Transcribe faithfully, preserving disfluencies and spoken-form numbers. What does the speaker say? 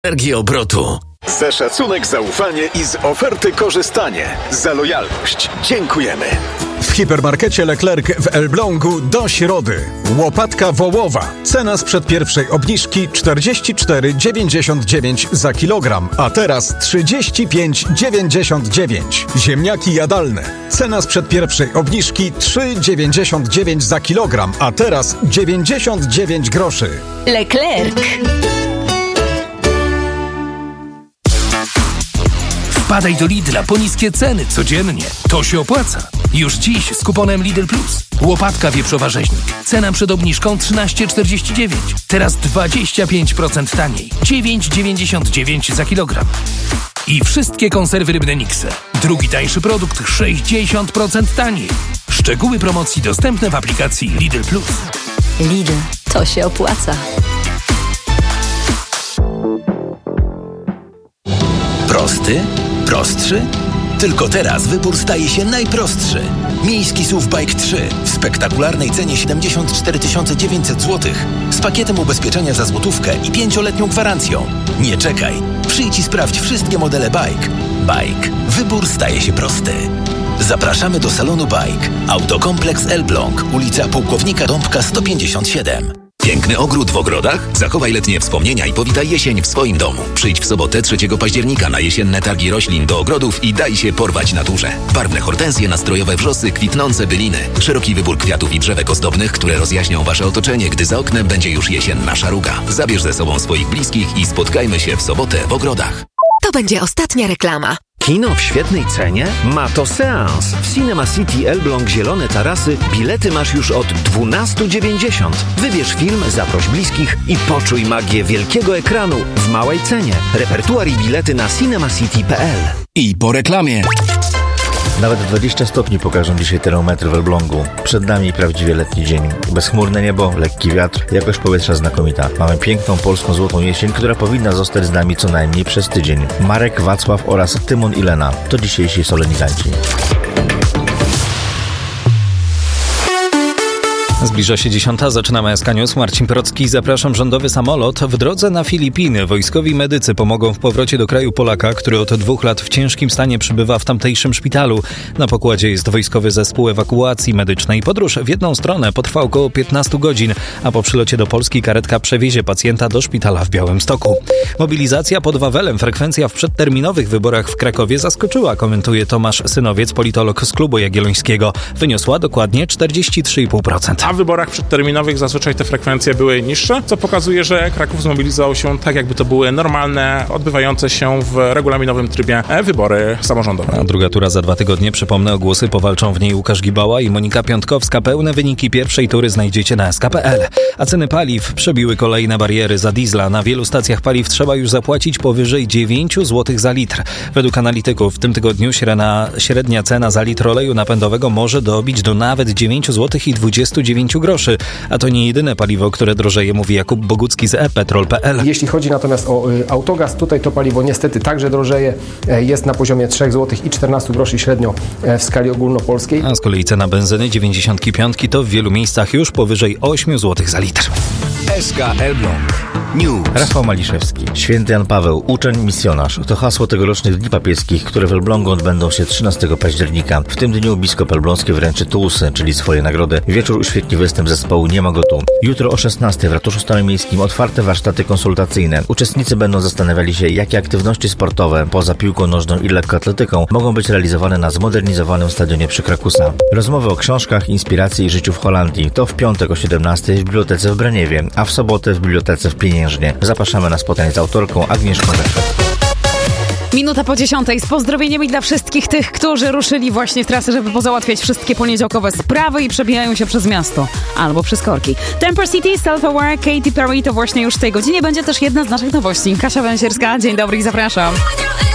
Energii obrotu. Za szacunek, zaufanie i z oferty korzystanie. Za lojalność dziękujemy. W hipermarkecie Leclerc w Elblągu do środy. Łopatka wołowa. Cena sprzed pierwszej obniżki czterdzieści cztery dziewięćdziesiąt dziewięć za kilogram, a teraz trzydzieści pięć dziewięćdziesiąt dziewięć. Ziemniaki jadalne. Cena sprzed pierwszej obniżki trzy dziewięćdziesiąt dziewięć za kilogram, a teraz dziewięćdziesiąt dziewięć groszy. Leclerc. Wpadaj do Lidla po niskie ceny codziennie. To się opłaca. Już dziś z kuponem Lidl Plus. Łopatka wieprzowa rzeźnik. Cena przed obniżką trzynaście czterdzieści dziewięć. Teraz dwadzieścia pięć procent taniej. dziewięć dziewięćdziesiąt dziewięć za kilogram. I wszystkie konserwy rybne Nixe. Drugi tańszy produkt sześćdziesiąt procent taniej. Szczegóły promocji dostępne w aplikacji Lidl Plus. Lidl, to się opłaca. Prosty? Prostszy? Tylko teraz wybór staje się najprostszy. Miejski S U V Bike trzy w spektakularnej cenie siedemdziesiąt cztery tysiące dziewięćset złotych z pakietem ubezpieczenia za złotówkę i pięcioletnią gwarancją. Nie czekaj. Przyjdź i sprawdź wszystkie modele Bike. Bike. Wybór staje się prosty. Zapraszamy do salonu Bike. Autokompleks Elbląg, ulica Pułkownika Dąbka sto pięćdziesiąt siedem. Piękny ogród w ogrodach? Zachowaj letnie wspomnienia i powitaj jesień w swoim domu. Przyjdź w sobotę trzeciego października na jesienne targi roślin do ogrodów i daj się porwać naturze. Barwne hortensje, nastrojowe wrzosy, kwitnące byliny. Szeroki wybór kwiatów i drzewek ozdobnych, które rozjaśnią wasze otoczenie, gdy za oknem będzie już jesienna szaruga. Zabierz ze sobą swoich bliskich i spotkajmy się w sobotę w ogrodach. To będzie ostatnia reklama. Kino w świetnej cenie? Ma to seans. W Cinema City Elbląg Zielone Tarasy bilety masz już od dwanaście dziewięćdziesiąt. Wybierz film, zaproś bliskich i poczuj magię wielkiego ekranu w małej cenie. Repertuar i bilety na cinemacity kropka p l. I po reklamie. Nawet dwadzieścia stopni pokażą dzisiaj termometry w Elblągu. Przed nami prawdziwie letni dzień. Bezchmurne niebo, lekki wiatr, jakość powietrza znakomita. Mamy piękną polską złotą jesień, która powinna zostać z nami co najmniej przez tydzień. Marek, Wacław oraz Tymon i Lena to dzisiejsi solenizanci. Zbliża się dziesiąta, zaczynamy S K News. Marcin Procki, zapraszam. Rządowy samolot w drodze na Filipiny. Wojskowi medycy pomogą w powrocie do kraju Polaka, który od dwóch lat w ciężkim stanie przebywa w tamtejszym szpitalu. Na pokładzie jest wojskowy zespół ewakuacji medycznej. Podróż w jedną stronę potrwa około piętnaście godzin, a po przylocie do Polski karetka przewiezie pacjenta do szpitala w Białymstoku. Mobilizacja pod Wawelem, frekwencja w przedterminowych wyborach w Krakowie zaskoczyła, komentuje Tomasz Synowiec, politolog z Klubu Jagiellońskiego. Wyniosła dokładnie czterdzieści trzy i pół procent. A w wyborach przedterminowych zazwyczaj te frekwencje były niższe, co pokazuje, że Kraków zmobilizował się tak, jakby to były normalne, odbywające się w regulaminowym trybie wybory samorządowe. A druga tura za dwa tygodnie. Przypomnę, o głosy powalczą w niej Łukasz Gibała i Monika Piątkowska. Pełne wyniki pierwszej tury znajdziecie na S K kropka p l. A ceny paliw przebiły kolejne bariery. Za diesla na wielu stacjach paliw trzeba już zapłacić powyżej dziewięć złotych za litr. Według analityków w tym tygodniu średnia, średnia cena za litr oleju napędowego może dobić do nawet dziewięć złotych i dwadzieścia dziewięć groszy. A to nie jedyne paliwo, które drożeje, mówi Jakub Bogucki z e petrol kropka p l. Jeśli chodzi natomiast o y, autogaz, tutaj to paliwo niestety także drożeje. E, jest na poziomie trzy złote i czternaście groszy średnio e, w skali ogólnopolskiej. A z kolei cena benzyny dziewięćdziesiąt pięć to w wielu miejscach już powyżej osiem złotych za litr. S K Elbląg News. Rafał Maliszewski. Święty Jan Paweł, uczeń, misjonarz. To hasło tegorocznych Dni Papieskich, które w Elblągu odbędą się trzynastego października. W tym dniu biskup elbląski wręczy tułsy, czyli swoje nagrody. Wieczór uświetni występ zespołu Nie ma go tu. Jutro o szesnastej w Ratuszu Staromiejskim otwarte warsztaty konsultacyjne. Uczestnicy będą zastanawiali się, jakie aktywności sportowe poza piłką nożną i lekkoatletyką mogą być realizowane na zmodernizowanym stadionie przy Krakusa. Rozmowy o książkach, inspiracji i życiu w Holandii to w piątek o siedemnastej w bibliotece w Braniewie, a w sobotę w bibliotece w Pieniężnie. Zapraszamy na spotkanie z autorką Agnieszką Reszet. Minuta po dziesiątej z pozdrowieniami dla wszystkich tych, którzy ruszyli właśnie w trasę, żeby pozałatwiać wszystkie poniedziałkowe sprawy i przebijają się przez miasto albo przez korki. Temper City, Self-Aware, Katy Perry to właśnie już w tej godzinie będzie też jedna z naszych nowości. Kasia Węsierska, dzień dobry i zapraszam.